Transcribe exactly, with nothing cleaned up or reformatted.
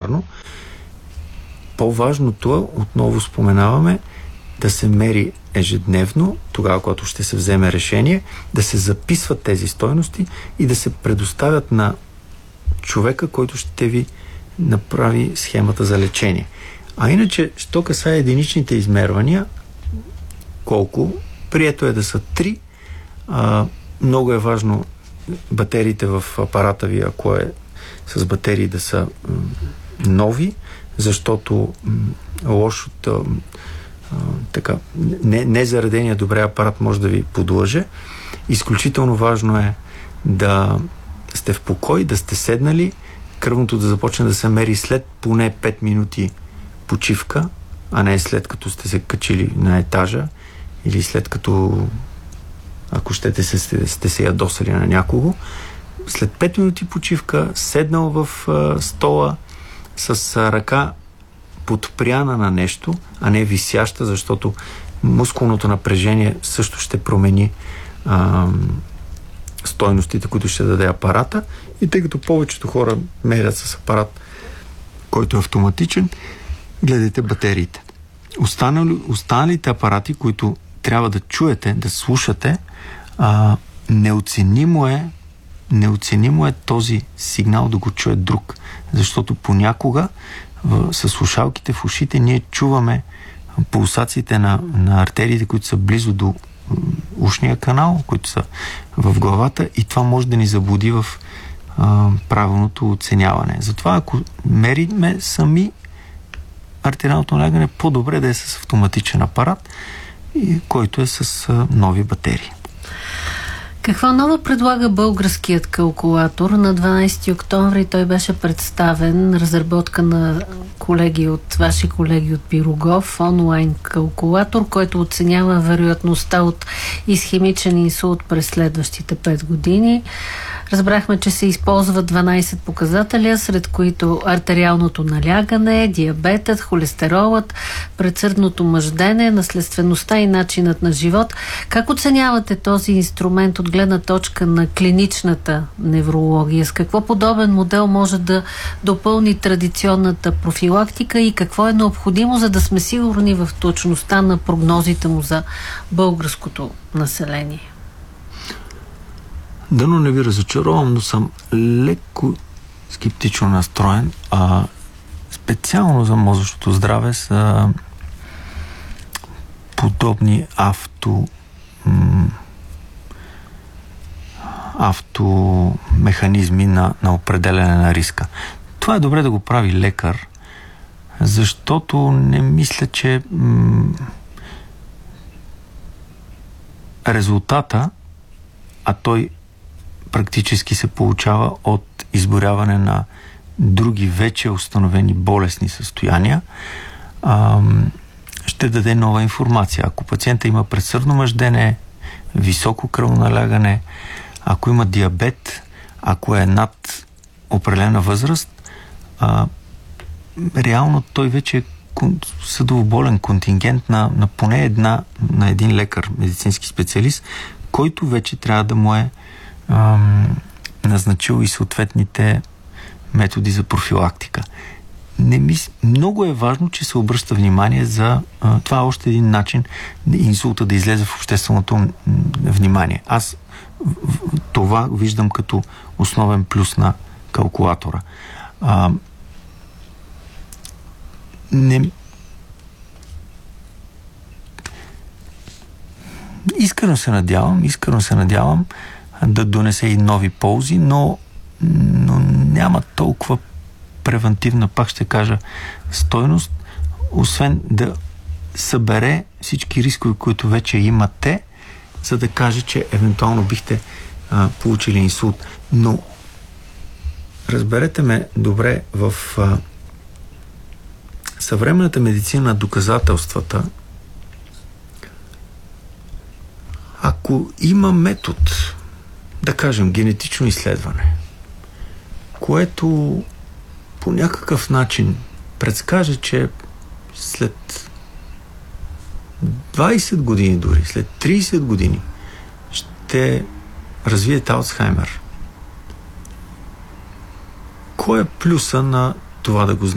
вярно. По-важното е, отново споменаваме, да се мери ежедневно, тогава, когато ще се вземе решение, да се записват тези стойности и да се предоставят на човека, който ще ви направи схемата за лечение. А иначе, що касае единичните измервания, колко? Прието е да са три. А, много е важно батериите в апарата ви, ако е с батерии, да са м, нови, защото м, лошото а, така, не, незаредения добре апарат може да ви подлъже. Изключително важно е да сте в покой, да сте седнали, кръвното да започне да се мери след поне пет минути почивка, а не след като сте се качили на етажа или след като, ако щете, се, сте, сте се ядосали на някого. След пет минути почивка, седнал в а, стола с а, ръка подпряна на нещо, а не висяща, защото мускулното напрежение също ще промени а, стойностите, които ще даде апарата. И тъй като повечето хора мерят с апарат, който е автоматичен, гледайте батериите. Останали, останалите апарати, които трябва да чуете, да слушате, а, неоценимо е неоценимо е този сигнал да го чуе друг. Защото понякога в, с слушалките в ушите ние чуваме пулсациите на, на артериите, които са близо до ушния канал, които са в главата, и това може да ни заблуди в а, правилното оценяване. Затова, ако мериме сами артериалното налягане, по-добре да е с автоматичен апарат, и, който е с а, нови батерии. Каква нова предлага българският калкулатор? На дванадесети октомври той беше представен, разработка на колеги от ваши колеги от Пирогов, онлайн калкулатор, който оценява вероятността от исхемичен инсулт през следващите пет години. Разбрахме, че се използват дванадесет показателя, сред които артериалното налягане, диабетът, холестеролът, предсърдното мъждене, наследствеността и начинът на живот. Как оценявате този инструмент от гледна точка на клиничната неврология? С какво подобен модел може да допълни традиционната профилактика и какво е необходимо, за да сме сигурни в точността на прогнозите му за българското население? Дано не ви разочаровам, но съм леко скептично настроен. А специално за мозъчното здраве са подобни авто м, автомеханизми на, на определене на риска. Това е добре да го прави лекар, защото не мисля, че м, резултата, а той практически се получава от изборяване на други вече установени болестни състояния, ам, ще даде нова информация. Ако пациента има предсърдно мъждене, високо кръвоналягане, ако има диабет, ако е над определена възраст, а, реално той вече е съдовоболен контингент на, на поне една, на един лекар, медицински специалист, който вече трябва да му е ам, назначил и съответните методи за профилактика. Не мис... Много е важно, че се обръща внимание за а, това е още един начин инсулта да излезе в общественото внимание. Аз това виждам като основен плюс на калкулатора. А, не... Искрено се надявам, искрено се надявам да донесе и нови ползи, но, но няма толкова превентивна, пак ще кажа, стойност, освен да събере всички рискове, които вече имате, за да каже, че евентуално бихте а, получили инсулт. Но разберете ме добре, в а, съвременната медицина на доказателствата, ако има метод, да кажем, генетично изследване, което по някакъв начин предскаже, че след двайсет години дори, след трийсет години ще развиете Алцхаймер. Кой е плюса на това да го знаете?